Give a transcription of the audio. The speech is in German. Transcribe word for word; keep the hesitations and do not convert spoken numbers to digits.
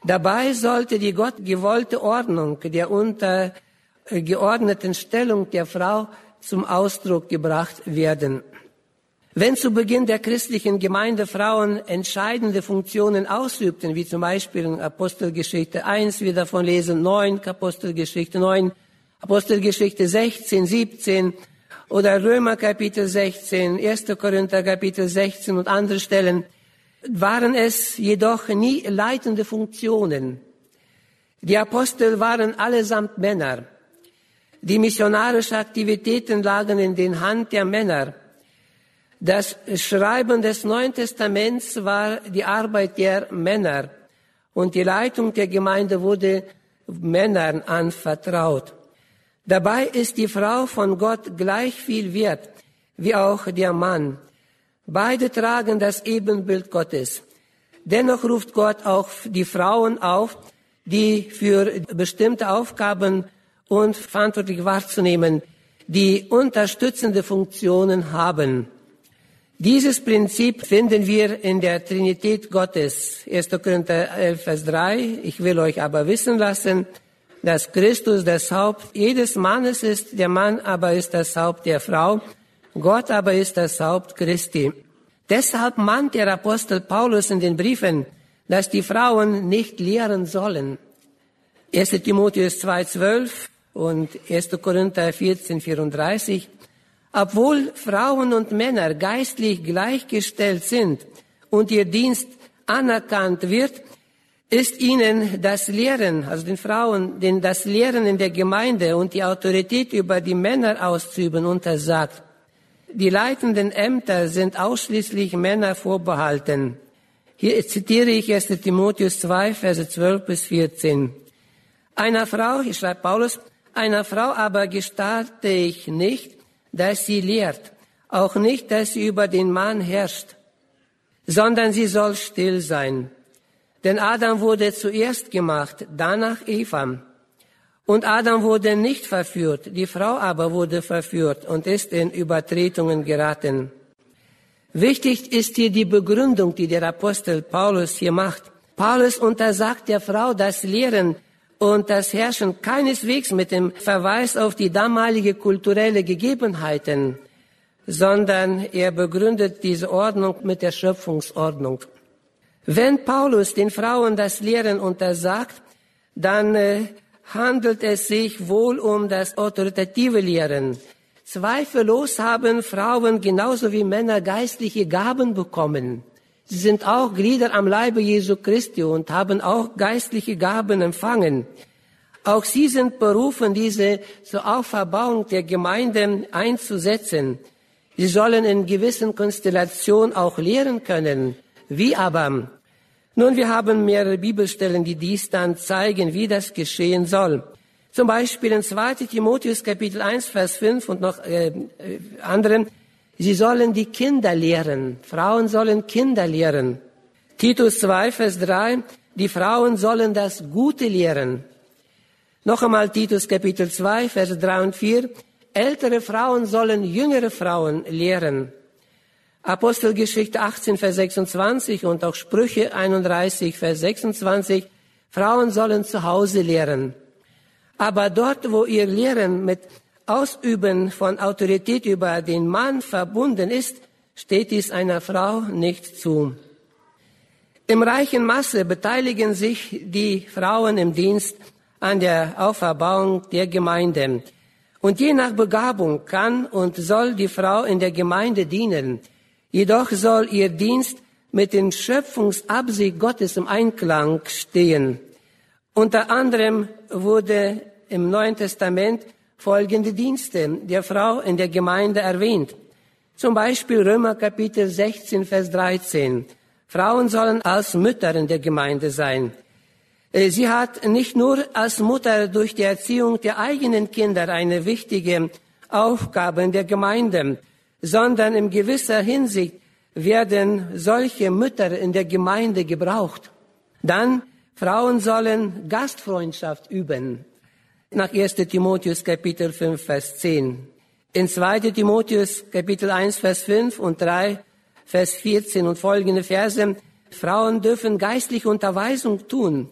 Dabei sollte die gottgewollte Ordnung der untergeordneten Stellung der Frau zum Ausdruck gebracht werden. Wenn zu Beginn der christlichen Gemeinde Frauen entscheidende Funktionen ausübten, wie zum Beispiel in Apostelgeschichte eins, wir davon lesen, neun, Apostelgeschichte neun, Apostelgeschichte sechzehn, siebzehn oder Römer Kapitel sechzehn, erster Korinther Kapitel sechzehn und andere Stellen, waren es jedoch nie leitende Funktionen. Die Apostel waren allesamt Männer. Die missionarischen Aktivitäten lagen in den Hand der Männer. Das Schreiben des Neuen Testaments war die Arbeit der Männer und die Leitung der Gemeinde wurde Männern anvertraut. Dabei ist die Frau von Gott gleich viel wert wie auch der Mann. Beide tragen das Ebenbild Gottes. Dennoch ruft Gott auch die Frauen auf, die für bestimmte Aufgaben und verantwortlich wahrzunehmen, die unterstützende Funktionen haben. Dieses Prinzip finden wir in der Trinität Gottes. erster Korinther elf, Vers drei. Ich will euch aber wissen lassen, dass Christus das Haupt jedes Mannes ist, der Mann aber ist das Haupt der Frau, Gott aber ist das Haupt Christi. Deshalb mahnt der Apostel Paulus in den Briefen, dass die Frauen nicht lehren sollen. erster Timotheus zwei, zwölf und erster Korinther vierzehn, vierunddreißig. Obwohl Frauen und Männer geistlich gleichgestellt sind und ihr Dienst anerkannt wird, ist ihnen das Lehren, also den Frauen, den das Lehren in der Gemeinde und die Autorität über die Männer auszuüben untersagt. Die leitenden Ämter sind ausschließlich Männer vorbehalten. Hier zitiere ich erster Timotheus zwei, Verse zwölf bis vierzehn. Einer Frau, hier schreibt Paulus, einer Frau aber gestatte ich nicht, dass sie lehrt, auch nicht, dass sie über den Mann herrscht, sondern sie soll still sein. Denn Adam wurde zuerst gemacht, danach Eva. Und Adam wurde nicht verführt, die Frau aber wurde verführt und ist in Übertretungen geraten. Wichtig ist hier die Begründung, die der Apostel Paulus hier macht. Paulus untersagt der Frau das Lehren und das Herrschen keineswegs mit dem Verweis auf die damalige kulturelle Gegebenheiten, sondern er begründet diese Ordnung mit der Schöpfungsordnung. Wenn Paulus den Frauen das Lehren untersagt, dann äh, handelt es sich wohl um das autoritative Lehren. Zweifellos haben Frauen genauso wie Männer geistliche Gaben bekommen. Sie sind auch Glieder am Leibe Jesu Christi und haben auch geistliche Gaben empfangen. Auch sie sind berufen, diese zur Auferbauung der Gemeinde einzusetzen. Sie sollen in gewissen Konstellationen auch lehren können. Wie aber? Nun, wir haben mehrere Bibelstellen, die dies dann zeigen, wie das geschehen soll. Zum Beispiel in zweiter Timotheus Kapitel eins, Vers fünf und noch äh, anderen. Sie sollen die Kinder lehren. Frauen sollen Kinder lehren. Titus zwei, Vers drei. Die Frauen sollen das Gute lehren. Noch einmal Titus Kapitel zwei, Vers drei und vier. Ältere Frauen sollen jüngere Frauen lehren. Apostelgeschichte achtzehn, Vers sechsundzwanzig und auch Sprüche einunddreißig, Vers sechsundzwanzig. Frauen sollen zu Hause lehren. Aber dort, wo ihr Lehren mit Ausüben von Autorität über den Mann verbunden ist, steht dies einer Frau nicht zu. Im reichen Maße beteiligen sich die Frauen im Dienst an der Auferbauung der Gemeinde. Und je nach Begabung kann und soll die Frau in der Gemeinde dienen. Jedoch soll ihr Dienst mit den Schöpfungsabsicht Gottes im Einklang stehen. Unter anderem wurde im Neuen Testament folgende Dienste der Frau in der Gemeinde erwähnt. Zum Beispiel Römer Kapitel sechzehn, Vers dreizehn. Frauen sollen als Mütter in der Gemeinde sein. Sie hat nicht nur als Mutter durch die Erziehung der eigenen Kinder eine wichtige Aufgabe in der Gemeinde, sondern in gewisser Hinsicht werden solche Mütter in der Gemeinde gebraucht. Dann, Frauen sollen Gastfreundschaft üben. Nach erster Timotheus Kapitel fünf, Vers zehn. In zweiter Timotheus Kapitel eins, Vers fünf und drei, Vers vierzehn und folgende Verse. Frauen dürfen geistliche Unterweisung tun.